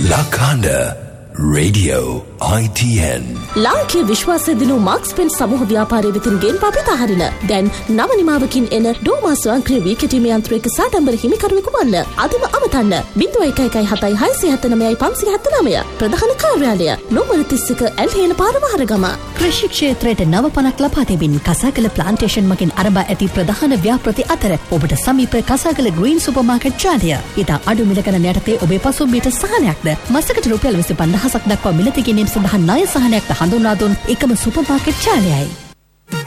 Lakanda Radio ITN ලාංකීය විශ්වාසය දිනු මාක්ස් පෙන් සමූහ ව්‍යාපාරයේ වෙතින් ගෙන් පපිත හරින දැන් නව නිමාවකින් එන ඩෝමා ස්වයංක්‍රීය වී කැටීමේ යන්ත්‍රයක සාඩම්බර හිමිකරුවෙකු වන්න අදම අමතන්න 01177579 ප්‍රධාන කාර්යාලය නොමර 31 ඇල්හේන පාර වහරගම කෘෂි ක්ෂේත්‍රයට නව පණක් ලබා දෙමින් කසාකල ප්ලාන්ටේෂන් මගින් ආරම්භ ඇති ප්‍රධාන ව්‍යාපෘති අතර ඔබට සමීප කසාකල ග්‍රීන් සුපර් මාකට් ජාලය ඉතා අඩු මිල ගණන යටතේ ඔබේ පසුම්බියට සහනයක්ද මාසකට රුපියල් 25000ක් දක්වා මිලදී ගැනීම සඳහා ණය සහනයක්ද හඳුන්වා දුන් එකම සුපර් මාකට් ජාලයයි